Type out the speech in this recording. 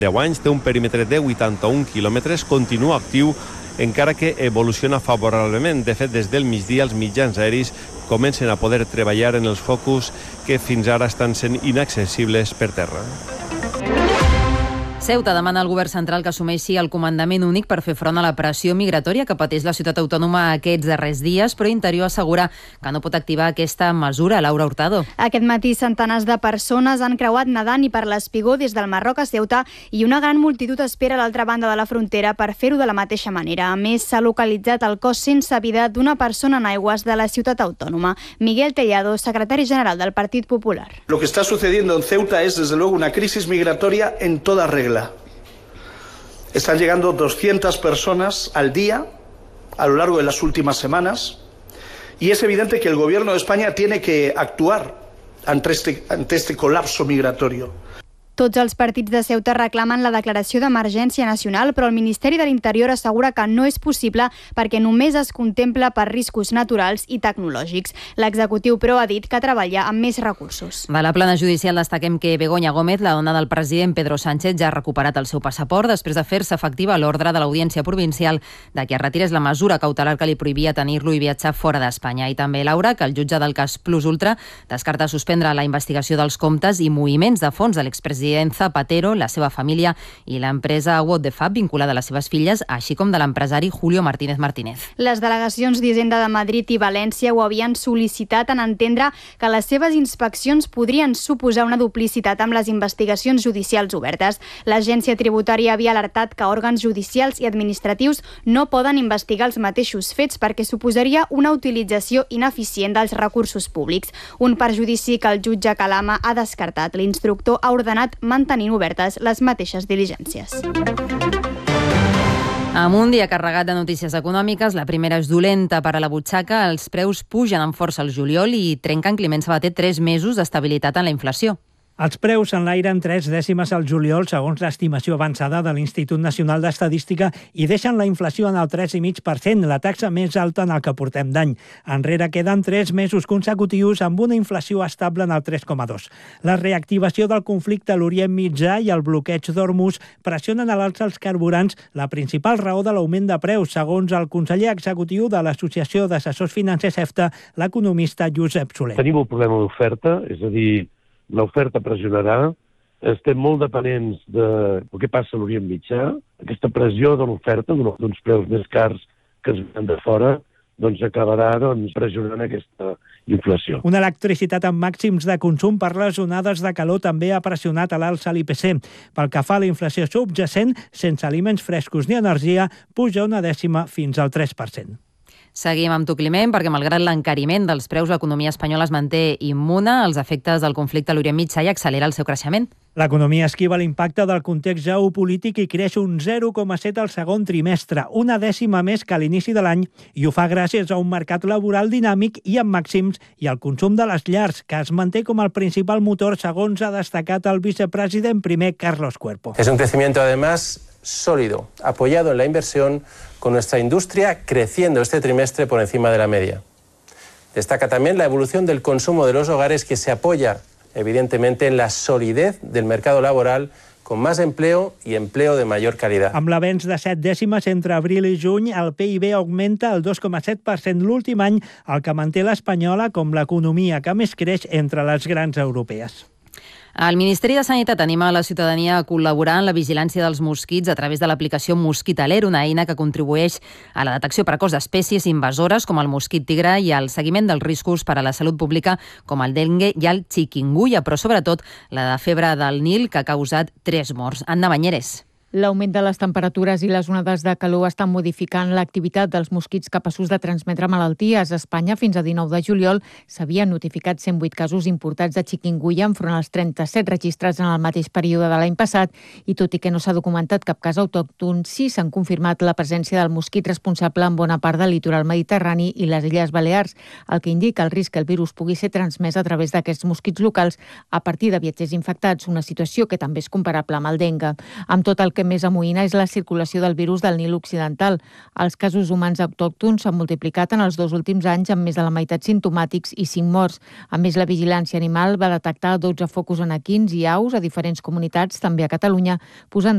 10 anys, té un perímetre de 81 quilòmetres, continua actiu, encara que evoluciona favorablement. De fet, des del migdia els mitjans aeris comencen a poder treballar en els focus que fins ara estan sent inaccessibles per terra. Ceuta demana al govern central que assumeixi el comandament únic per fer front a la pressió migratòria que pateix la ciutat autònoma aquests darrers dies, però Interior assegura que no pot activar aquesta mesura. Laura Hurtado. Aquest matí centenars de persones han creuat nedant i per l'espigó des del Marroc a Ceuta i una gran multitud espera a l'altra banda de la frontera per fer-ho de la mateixa manera. A més, s'ha localitzat el cos sense vida d'una persona en aigües de la ciutat autònoma. Miguel Tellado, secretari general del Partit Popular. Lo que está sucediendo en Ceuta es, desde luego, una crisis migratoria en toda regla. Están llegando 200 personas al día a lo largo de las últimas semanas y es evidente que el Gobierno de España tiene que actuar ante este colapso migratorio. Tots els partits de Ceuta reclamen la declaració d'emergència nacional, però el Ministeri de l'Interior assegura que no és possible perquè només es contempla per riscos naturals i tecnològics. L'executiu, però, ha dit que treballa amb més recursos. De la plana judicial destaquem que Begoña Gómez, la dona del president Pedro Sánchez, ja ha recuperat el seu passaport després de fer-se efectiva l'ordre de l'Audiència Provincial de que es retirés la mesura cautelar que li prohibia tenir-lo i viatjar fora d'Espanya. I també, Laura, que el jutge del cas Plus Ultra descarta suspendre la investigació dels comptes i moviments de fons de l'expresident Zapatero, la seva família i l'empresa What the Fab vinculada a les seves filles, així com de l'empresari Julio Martínez Martínez. Les delegacions d'Hisenda de Madrid i València ho havien sol·licitat en entendre que les seves inspeccions podrien suposar una duplicitat amb les investigacions judicials obertes. L'agència tributària havia alertat que òrgans judicials i administratius no poden investigar els mateixos fets perquè suposaria una utilització ineficient dels recursos públics. Un perjudici que el jutge Calama ha descartat. L'instructor ha ordenat mantenint obertes les mateixes diligències. Amb un dia carregat de notícies econòmiques, la primera és dolenta per a la butxaca. Els preus pugen amb força al juliol i trenquen Climent Sabater 3 mesos d'estabilitat en la inflació. Els preus s'enlairen 3 dècimes al juliol, segons l'estimació avançada de l'Institut Nacional d'Estadística, i deixen la inflació en el 3,5%, la taxa més alta en el que portem d'any. Enrere queden 3 mesos consecutius amb una inflació estable en el 3,2%. La reactivació del conflicte a l'Orient Mitjà i el bloqueig d'Hormuz pressionen a l'alça els carburants, la principal raó de l'augment de preus, segons el conseller executiu de l'Associació d'Assessors Financers EFTA, l'economista Josep Soler. Tenim un problema d'oferta, és a dir, l'oferta pressionarà, estem molt dependents del que passa a l'Orient Mitjà, aquesta pressió de l'oferta, d'uns preus més cars que es venen de fora, doncs acabarà pressionant aquesta inflació. Una electricitat amb màxims de consum per les onades de calor també ha pressionat a l'alça l'IPC. Pel que fa a la inflació subjacent, sense aliments frescos ni energia, puja una dècima fins al 3%. Seguim amb tu, Climent, perquè malgrat l'encariment dels preus, l'economia espanyola es manté immune als efectes del conflicte a l'Orient Mitjà i accelera el seu creixement. L'economia esquiva l'impacte del context geopolític i creix un 0,7 al segon trimestre, una dècima més que a l'inici de l'any, i ho fa gràcies a un mercat laboral dinàmic i amb màxims i al consum de les llars, que es manté com el principal motor, segons ha destacat el vicepresident primer Carlos Cuerpo. Es un crecimiento, además, sólido, apoyado en la inversión, con nuestra industria creciendo este trimestre por encima de la media. Destaca también la evolución del consumo de los hogares, que se apoya, evidentemente, en la solidez del mercado laboral, con más empleo y empleo de mayor calidad. Amb l'avenç de 7 dècimes entre abril i juny, el PIB augmenta el 2,7% l'últim any, el que manté l'espanyola com l'economia que més creix entre les grans europees. El Ministeri de Sanitat anima a la ciutadania a col·laborar en la vigilància dels mosquits a través de l'aplicació Mosquit Alert, una eina que contribueix a la detecció precoç d'espècies invasores com el mosquit tigre i al seguiment dels riscos per a la salut pública com el dengue i el chikungunya, però sobretot la de febre del Nil, que ha causat 3 morts. Anna Banyeres. L'augment de les temperatures i les onades de calor estan modificant l'activitat dels mosquits capaços de transmetre malalties. A Espanya, fins a 19 de juliol, s'havien notificat 108 casos importats de chikungunya enfront als 37 registrats en el mateix període de l'any passat, i tot i que no s'ha documentat cap cas autòcton, sí s'han confirmat la presència del mosquit responsable en bona part del litoral mediterrani i les Illes Balears, el que indica el risc que el virus pugui ser transmès a través d'aquests mosquits locals a partir de viatgers infectats, una situació que també és comparable amb el dengue. Amb tot el que més amoïna és la circulació del virus del Nil Occidental. Els casos humans autòctons s'han multiplicat en els 2 últims anys amb més de la meitat simptomàtics i 5 morts. A més, la vigilància animal va detectar 12 focus en equins i aus a diferents comunitats, també a Catalunya, posant